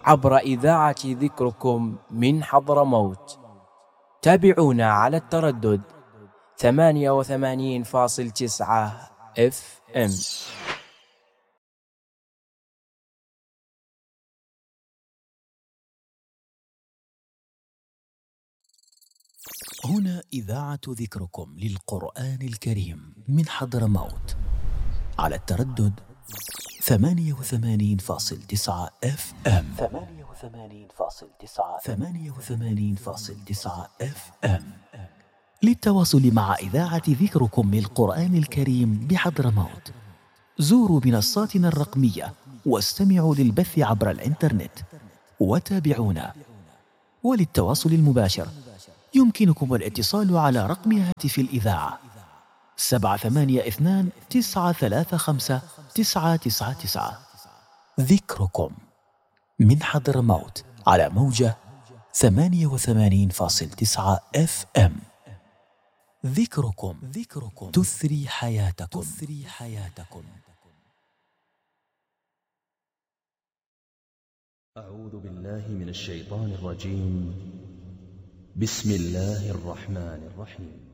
عبر إذاعة ذكركم من حضرموت. تابعونا على التردد 88.9 FM. هنا إذاعة ذكركم للقرآن الكريم من حضرموت على التردد 88.9 FM. 88.9 FM. للتواصل مع إذاعة ذكركم للقرآن الكريم بحضرموت زوروا منصاتنا الرقمية واستمعوا للبث عبر الإنترنت وتابعونا. وللتواصل المباشر يمكنكم الاتصال على رقم هاتف الإذاعة 782-935-999. ذكركم من حضرموت على موجة 88.9 FM. ذكركم تثري حياتكم. أعوذ بالله من الشيطان الرجيم. بسم الله الرحمن الرحيم.